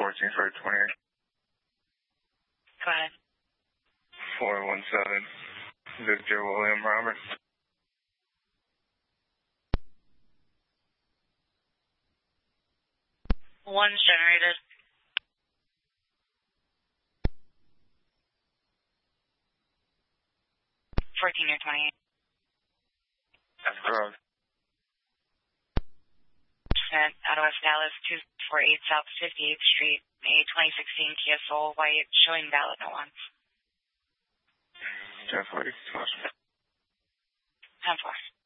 14 for 28. Go ahead. 417 Victor William Robert. One's generated. 14 or 28. That's correct. Out of West Dallas, 248 South 58th Street, a 2016 Kia Soul white, showing valid no ones. 1040. 10-4.